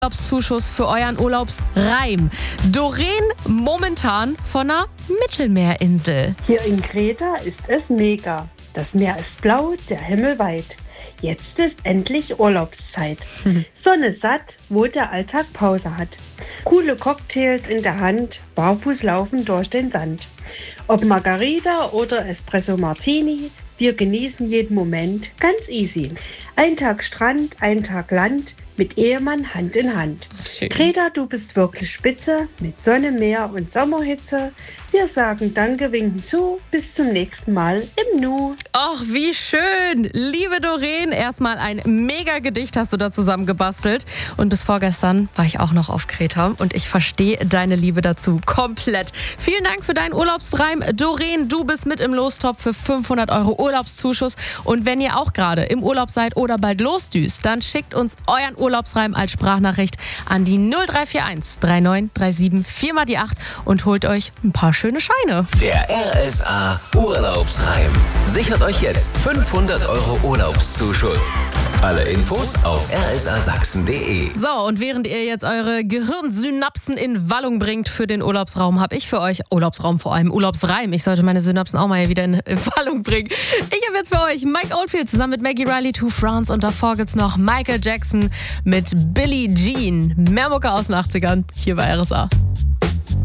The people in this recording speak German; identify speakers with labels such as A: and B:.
A: Urlaubszuschuss für euren Urlaubsreim. Doreen momentan von einer Mittelmeerinsel.
B: Hier in Kreta ist es mega. Das Meer ist blau, der Himmel weit. Jetzt ist endlich Urlaubszeit. Sonne satt, wo der Alltag Pause hat. Coole Cocktails in der Hand, barfuß laufen durch den Sand. Ob Margarita oder Espresso Martini, wir genießen jeden Moment ganz easy. Ein Tag Strand, ein Tag Land, mit Ehemann Hand in Hand.
A: Schön.
B: Kreta, du bist wirklich spitze, mit Sonne, Meer und Sommerhitze. Wir sagen Danke, winken zu, bis zum nächsten Mal im Nu.
A: Och, wie schön. Liebe Doreen, erstmal ein mega Gedicht hast du da zusammen gebastelt. Und bis vorgestern war ich auch noch auf Kreta und ich verstehe deine Liebe dazu komplett. Vielen Dank für deinen Urlaubsreim. Doreen, du bist mit im Lostopf für 500 € Urlaubszuschuss. Und wenn ihr auch gerade im Urlaub seid oder bald losdüst, dann schickt uns euren Urlaubsreim als Sprachnachricht an die 0341 3937 4 die 8 und holt euch ein paar schöne Scheine.
C: Der RSA Urlaubsreim. Sichert euch jetzt 500 € Urlaubszuschuss. Alle Infos auf rsasachsen.de.
A: So, und während ihr jetzt eure Gehirnsynapsen in Wallung bringt für den Urlaubsraum, habe ich für euch, Urlaubsraum vor allem, Urlaubsreim. Ich sollte meine Synapsen auch mal hier wieder in Wallung bringen. Ich habe jetzt für euch Mike Oldfield zusammen mit Maggie Riley to France und davor gibt's noch Michael Jackson mit Billie Jean. Mehr Mucke aus den 80ern, hier bei RSA.